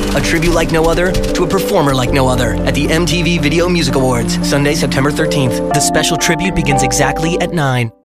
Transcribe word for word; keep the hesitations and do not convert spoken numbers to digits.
A tribute like no other to a performer like no other at the M T V Video Music Awards, Sunday, September thirteenth. The special tribute begins exactly at nine.